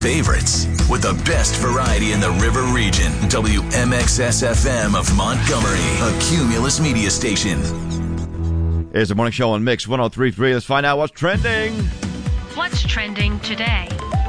Favorites with the best variety in the River Region. WMXS-FM of Montgomery, a Cumulus media station. Here's the morning show on Mix 103.3. Let's find out what's trending. What's trending today?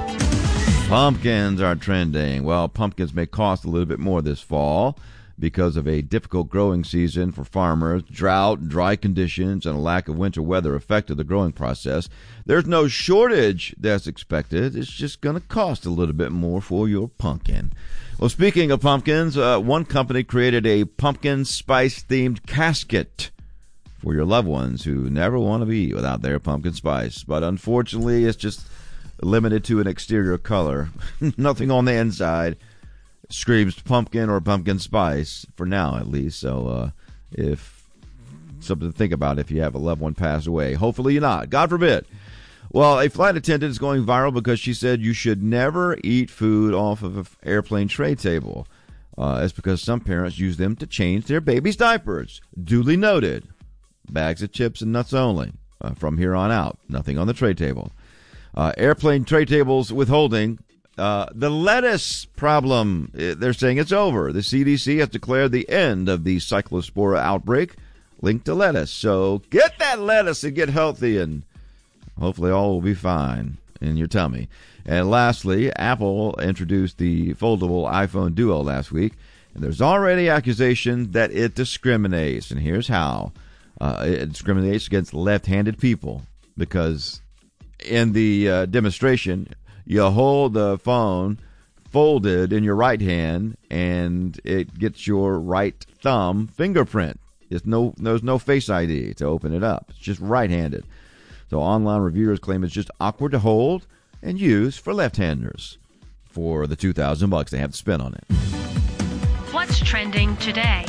Pumpkins are trending. Well, pumpkins may cost a little bit more this fall because of a difficult growing season for farmers. Drought, dry conditions, and a lack of winter weather affected the growing process. There's no shortage that's expected. It's just going to cost a little bit more for your pumpkin. Well, speaking of pumpkins, one company created a pumpkin spice-themed casket for your loved ones who never want to be without their pumpkin spice. But unfortunately, it's just limited to an exterior color. Nothing on the inside screams pumpkin or pumpkin spice, for now at least. So if something to think about if you have a loved one pass away. Hopefully not. God forbid. Well, a flight attendant is going viral because she said you should never eat food off of an airplane tray table. It's because some parents use them to change their baby's diapers. Duly noted. Bags of chips and nuts only. From here on out. Nothing on the tray table. Airplane tray tables withholding. The lettuce problem, they're saying it's over. The CDC has declared the end of the cyclospora outbreak linked to lettuce. So get that lettuce and get healthy, and hopefully all will be fine in your tummy. And lastly, Apple introduced the foldable iPhone Duo last week, and there's already accusation that it discriminates. And here's how. It discriminates against left-handed people because in the demonstration, you hold the phone folded in your right hand, and it gets your right thumb fingerprint. There's no Face ID to open it up. It's just right-handed. So online reviewers claim it's just awkward to hold and use for left-handers. For the $2,000 they have to spend on it. What's trending today?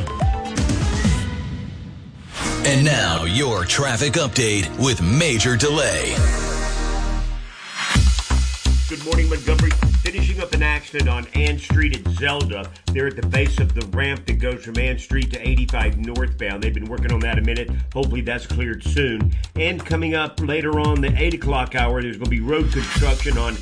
And now, your traffic update with Major Delay. Good morning, Montgomery. Finishing up an accident on Ann Street at Zelda. They're at the base of the ramp that goes from Ann Street to 85 northbound. They've been working on that a minute. Hopefully that's cleared soon. And coming up later on the 8 o'clock hour, there's going to be road construction on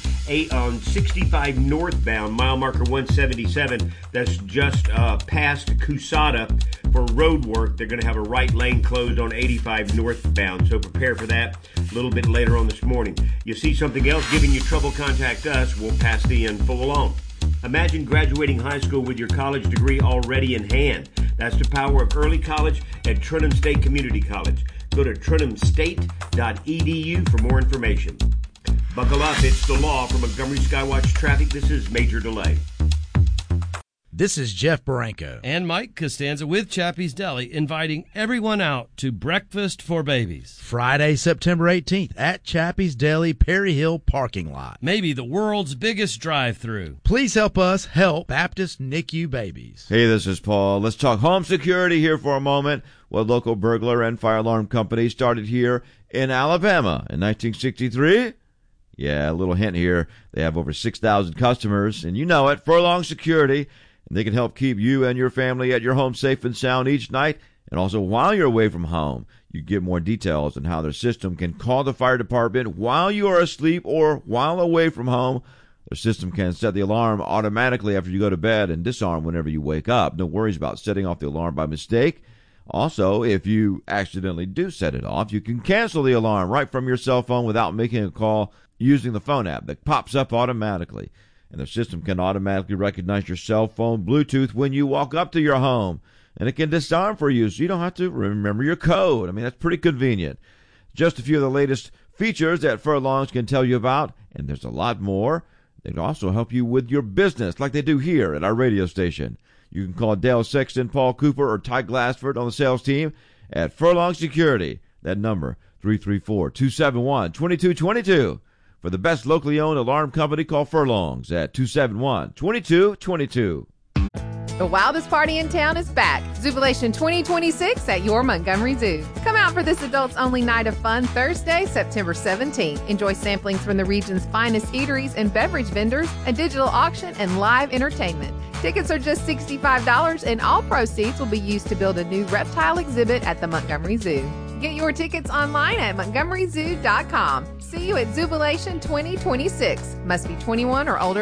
65 northbound, mile marker 177. That's just past Cusada for road work. They're going to have a right lane closed on 85 northbound. So prepare for that a little bit later on this morning. You see something else giving you trouble, contact us. We'll pass the info along. Imagine graduating high school with your college degree already in hand. That's the power of early college at Trenholm State Community College. Go to trenholmstate.edu for more information. Buckle up, it's the law. From Montgomery Skywatch Traffic, this is Major Delay. This is Jeff Baranco and Mike Costanza with Chappie's Deli, inviting everyone out to Breakfast for Babies. Friday, September 18th at Chappie's Deli, Perry Hill parking lot. Maybe the world's biggest drive-through. Please help us help Baptist NICU babies. Hey, this is Paul. Let's talk home security here for a moment. Well, local burglar and fire alarm company started here in Alabama in 1963. Yeah, a little hint here. They have over 6,000 customers, and you know it, Furlong Security. And they can help keep you and your family at your home safe and sound each night, and also while you're away from home. You get more details on how their system can call the fire department while you are asleep or while away from home. Their system can set the alarm automatically after you go to bed and disarm whenever you wake up. No worries about setting off the alarm by mistake. Also, if you accidentally do set it off, you can cancel the alarm right from your cell phone without making a call using the phone app that pops up automatically. And the system can automatically recognize your cell phone Bluetooth when you walk up to your home. And it can disarm for you, so you don't have to remember your code. I mean, that's pretty convenient. Just a few of the latest features that Furlongs can tell you about, and there's a lot more. They can also help you with your business, like they do here at our radio station. You can call Dale Sexton, Paul Cooper, or Ty Glassford on the sales team at Furlong Security. That number, 334-271-2222. For the best locally owned alarm company, call Furlongs at 271-2222. The wildest party in town is back. Zubilation 2026 at your Montgomery Zoo. Come out for this adults-only night of fun Thursday, September 17th. Enjoy samplings from the region's finest eateries and beverage vendors, a digital auction, and live entertainment. Tickets are just $65, and all proceeds will be used to build a new reptile exhibit at the Montgomery Zoo. Get your tickets online at montgomeryzoo.com. See you at Jubilation 2026. Must be 21 or older.